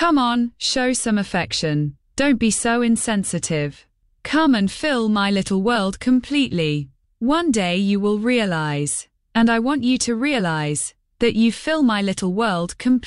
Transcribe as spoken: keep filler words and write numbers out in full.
Come on, show some affection. Don't be so insensitive. Come and fill my little world completely. One day you will realize, and I want you to realize, that you fill my little world completely.